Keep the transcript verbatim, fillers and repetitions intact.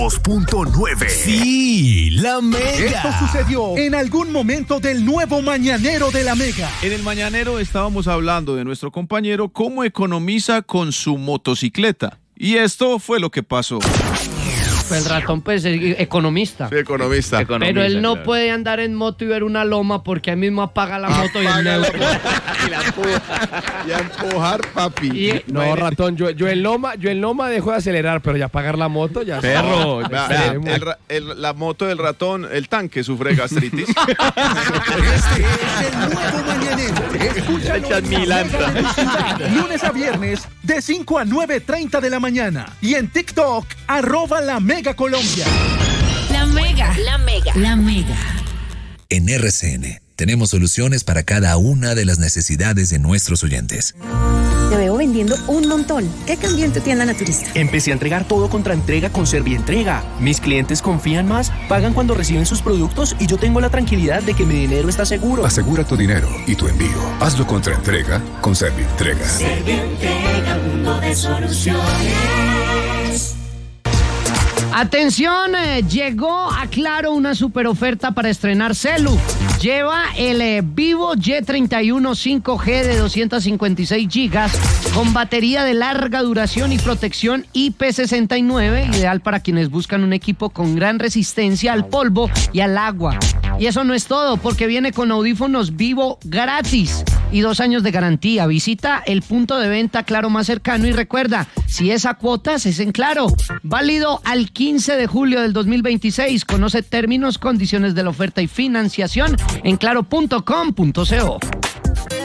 dos punto nueve. Sí, la Mega. Esto sucedió en algún momento del nuevo Mañanero de la Mega. En el Mañanero estábamos hablando de nuestro compañero cómo economiza con su motocicleta. Y esto fue lo que pasó. El ratón, pues, es economista. Sí, economista. economista Pero él no claro. puede andar en moto y ver una loma porque ahí mismo apaga la moto apaga y el neutro. y la empuja. Y a empujar, papi. Y, no, bueno. ratón, yo, yo, en loma, yo en loma dejo de acelerar, pero ya apagar la moto ya... Perro. Ya vea, el, el, la moto del ratón, el tanque sufre gastritis. Este es el nuevo Mañanero. Escúchalo en Milanta. Lunes a viernes, de cinco a nueve treinta de la mañana. Y en TikTok, arroba la Mega Colombia. La Mega, la Mega, la Mega. En R C N tenemos soluciones para cada una de las necesidades de nuestros oyentes. Te veo vendiendo un montón. ¿Qué cambió en tu tienda naturista? Empecé a entregar todo contra entrega con Servientrega. Mis clientes confían más, pagan cuando reciben sus productos y yo tengo la tranquilidad de que mi dinero está seguro. Asegura tu dinero y tu envío. Hazlo contra entrega con Servientrega. Servientrega, mundo de soluciones. Atención, eh, llegó a Claro una super oferta para estrenar celu. Lleva el eh, Vivo Y treinta y uno cinco G de doscientos cincuenta y seis gigas con batería de larga duración y protección I P sesenta y nueve, ideal para quienes buscan un equipo con gran resistencia al polvo y al agua. Y eso no es todo, porque viene con audífonos Vivo gratis y dos años de garantía. Visita el punto de venta Claro más cercano y recuerda, si es a cuotas, es en Claro. Válido al quince de julio del dos mil veintiséis. Conoce términos, condiciones de la oferta y financiación en claro punto com punto co.